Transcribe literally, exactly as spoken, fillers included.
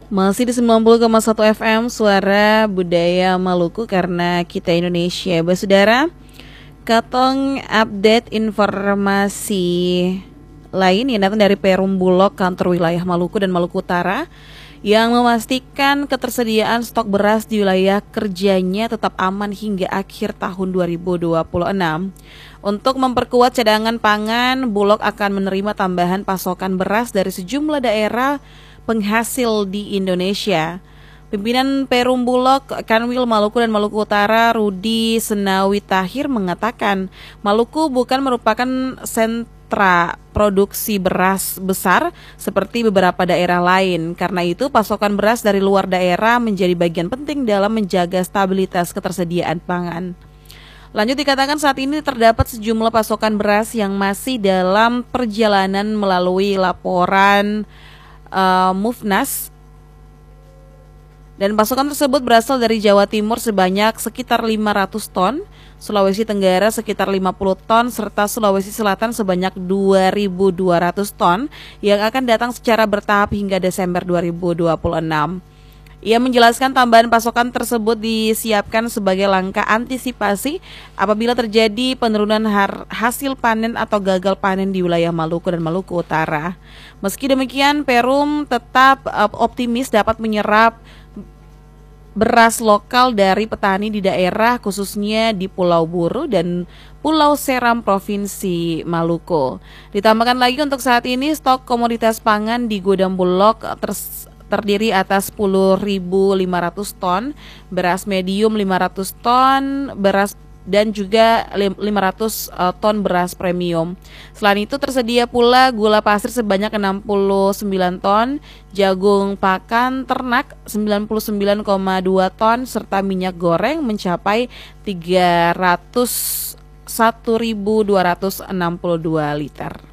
Masih di sembilan puluh koma satu F M Suara Budaya Maluku karena kita Indonesia. Saudara, katong update informasi lain yang datang dari Perum Bulog, kantor wilayah Maluku dan Maluku Utara, yang memastikan ketersediaan stok beras di wilayah kerjanya tetap aman hingga akhir tahun dua ribu dua puluh enam. Untuk memperkuat cadangan pangan, Bulog akan menerima tambahan pasokan beras dari sejumlah daerah penghasil di Indonesia. Pimpinan Perum Bulog, Kanwil Maluku dan Maluku Utara, Rudi Senawi Tahir, mengatakan Maluku bukan merupakan sentra produksi beras besar seperti beberapa daerah lain. Karena itu, pasokan beras dari luar daerah menjadi bagian penting dalam menjaga stabilitas ketersediaan pangan. Lanjut dikatakan saat ini terdapat sejumlah pasokan beras yang masih dalam perjalanan melalui laporan uh, Mufnas, dan pasokan tersebut berasal dari Jawa Timur sebanyak sekitar lima ratus ton, Sulawesi Tenggara sekitar lima puluh ton, serta Sulawesi Selatan sebanyak dua ribu dua ratus ton yang akan datang secara bertahap hingga Desember dua ribu dua puluh enam. Ia menjelaskan tambahan pasokan tersebut disiapkan sebagai langkah antisipasi apabila terjadi penurunan har- hasil panen atau gagal panen di wilayah Maluku dan Maluku Utara. Meski demikian, Perum tetap uh, optimis dapat menyerap beras lokal dari petani di daerah khususnya di Pulau Buru dan Pulau Seram Provinsi Maluku. Ditambahkan lagi untuk saat ini stok komoditas pangan di gudang Bulog ter- terdiri atas sepuluh ribu lima ratus ton, beras medium lima ratus ton, beras dan juga lima ratus uh, ton beras premium. Selain itu tersedia pula gula pasir sebanyak enam puluh sembilan ton, jagung pakan ternak sembilan puluh sembilan koma dua ton, serta minyak goreng mencapai tiga ratus satu ribu dua ratus enam puluh dua liter.